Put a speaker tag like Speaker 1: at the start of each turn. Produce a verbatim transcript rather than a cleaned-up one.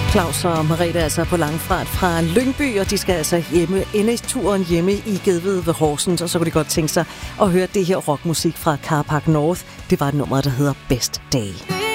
Speaker 1: Claus og Merete er altså på langfart fra Lyngby, og de skal altså hjemme, ende turen hjemme i Gedved ved Horsens, og så kunne de godt tænke sig at høre det her rockmusik fra Car Park North. Det var et nummer, der hedder Best Day.